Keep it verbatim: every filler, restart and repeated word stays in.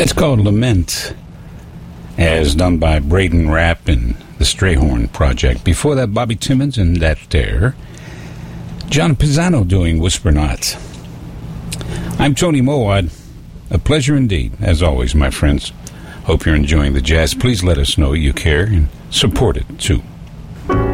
It's called Lament, as done by Braden Rapp and the Strayhorn Project. Before that, Bobby Timmons and that there. John Pisano doing Whisper Not. I'm Tony Mowat. A pleasure indeed, as always, my friends. Hope you're enjoying the jazz. Please let us know you care and support it, too.